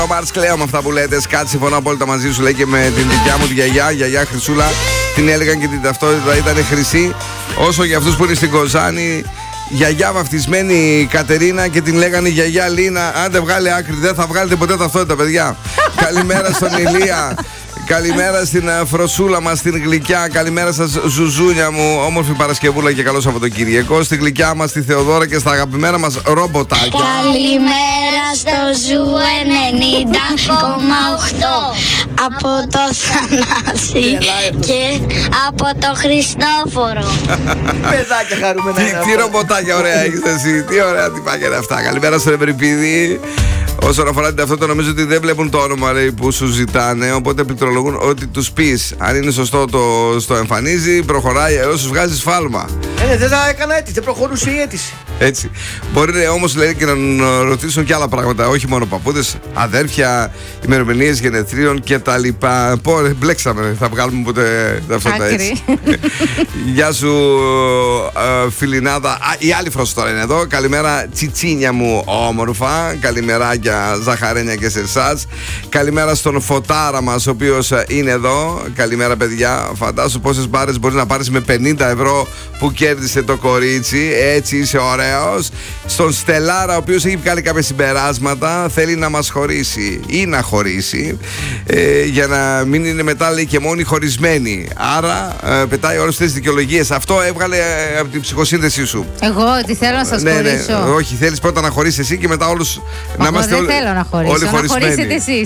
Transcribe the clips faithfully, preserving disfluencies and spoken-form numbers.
Ο Μάρτς κλαίω με αυτά που λέτε. Κάτι συμφωνώ απόλυτα μαζί σου, λέει, και με την δικιά μου τη γιαγιά, γιαγιά Χρυσούλα. Την έλεγαν και την ταυτότητα ήταν χρυσή. Όσο για αυτούς που είναι στην Κοζάνη, γιαγιά βαφτισμένη Κατερίνα και την λέγανε γιαγιά Λίνα. Άντε βγάλε άκρη, δεν θα βγάλετε ποτέ ταυτότητα, παιδιά. Καλημέρα στον Ηλία. Καλημέρα στην Φροσούλα μας, στην Γλυκιά. Καλημέρα σας, Ζουζούνια μου. Όμορφη Παρασκευούλα και καλό Σαββατοκύριακο. Στη Γλυκιά μας, στη Θεοδόρα και στα αγαπημένα μας ρομποτάκια. Καλημέρα στο Ζου ενενήντα κόμμα οκτώ. Από το Θανάση και από το Χριστόφορο. Παιδάκια χαρούμενα. Τι, τι ρομποτάκια ωραία έχεις εσύ. Τι ωραία τυπάκια είναι αυτά. Καλημέρα στο Ευρυπίδη. Όσον αφορά την ταυτότητα, νομίζω ότι δεν βλέπουν το όνομα, λέει, που σου ζητάνε. Οπότε πληκτρολογούν ότι τους πεις. Αν είναι σωστό, το στο εμφανίζει, προχωράει. Έως σου βγάζει σφάλμα. Ε, δεν θα έκανα αίτηση, δεν προχωρούσε η αίτηση. Έτσι. Μπορεί όμως, λέει, και να ρωτήσουν και άλλα πράγματα. Όχι μόνο παππούδες, αδέρφια, ημερομηνίες γενεθλίων κτλ. Πω, μπλέξαμε. Θα βγάλουμε ποτέ ταυτότητα έτσι. Γεια σου, ε, φιλινάδα. Α, η άλλη Φρόσο τώρα είναι εδώ. Καλημέρα, τσιτσίνια μου, όμορφα. Καλημεράκια, Ζαχαρένια, και σε εσάς. Καλημέρα στον Φωτάρα μας, ο οποίος είναι εδώ. Καλημέρα, παιδιά. Φαντάσου πόσες μπάρες μπορεί να πάρεις με πενήντα ευρώ που κέρδισε το κορίτσι. Έτσι είσαι ωραίος. Στον Στελάρα, ο οποίος έχει βγάλει κάποια συμπεράσματα. Θέλει να μας χωρίσει ή να χωρίσει, ε, για να μην είναι μετά, λέει, και μόνοι χωρισμένοι. Άρα ε, πετάει όλες τις δικαιολογίες. Αυτό έβγαλε ε, από την ψυχοσύνθεσή σου. Εγώ ότι θέλω να σας ναι, χωρίσω. Ναι, όχι, θέλεις πρώτα να χωρίσεις εσύ και μετά όλους να είμαστε. Δεν όλοι, θέλω να χωρίσω, όλοι να χωρισμένοι. χωρίσετε εσείς.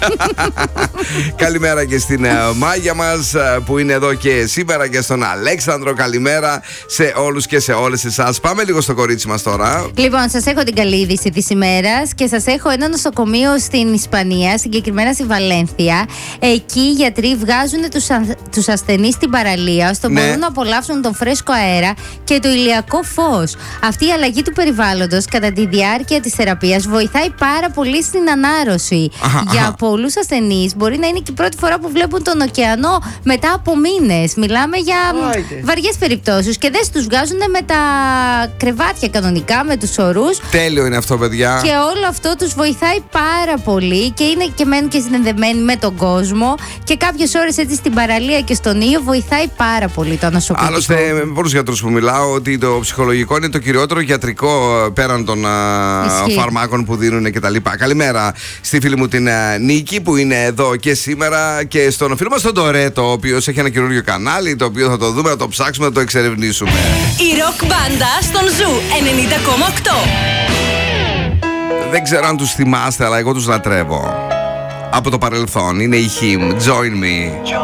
Καλημέρα και στην uh, Μάγια μας uh, που είναι εδώ και σήμερα, και στον Αλέξανδρο. Καλημέρα σε όλους και σε όλες εσάς. Πάμε λίγο στο κορίτσι μας τώρα. Λοιπόν, σας έχω την καλή είδηση της ημέρας και σας έχω ένα νοσοκομείο στην Ισπανία, συγκεκριμένα στη Βαλένθια. Εκεί οι γιατροί βγάζουν τους, α, τους ασθενείς στην παραλία, ώστε Ναι. μπορούν να απολαύσουν τον φρέσκο αέρα και το ηλιακό φως. Αυτή η αλλαγή του περιβάλλοντος κατά τη διάρκεια της θεραπείας βοηθάει πάρα πολύ στην ανάρρωση. Αχα, Για αχα. πολλούς ασθενείς μπορεί να είναι και η πρώτη φορά που βλέπουν τον ωκεανό μετά από μήνες. Μιλάμε για Άιντε. βαριές περιπτώσεις και δεν τους βγάζουν με τα κρεβάτια κανονικά, με τους ορούς. Τέλειο είναι αυτό, παιδιά. Και όλο αυτό τους βοηθάει πάρα πολύ και είναι και μένουν και συνδεδεμένοι με τον κόσμο. Και κάποιες ώρες έτσι στην παραλία και στον ήλιο βοηθάει πάρα πολύ το νοσοκομείο. Άλλωστε, με πολλούς γιατρούς που μιλάω, ότι το ψυχολογικό είναι το κυριότερο γιατρικό πέραν των α, Ισχύει. φαρμάκων που δίνουν κτλ. Καλημέρα στη φίλη μου την α, Νίκη που είναι εδώ και σήμερα, και στον φίλο μας τον Τορέτο, ο οποίος έχει ένα καινούριο κανάλι, το οποίο θα το δούμε, θα το ψάξουμε, να το εξερευνήσουμε. Η ροκ μπάντα στον Ζου ενενήντα κόμμα οκτώ. Δεν ξέρω αν τους θυμάστε, αλλά εγώ τους λατρεύω από το παρελθόν. Είναι η Him, Join Me.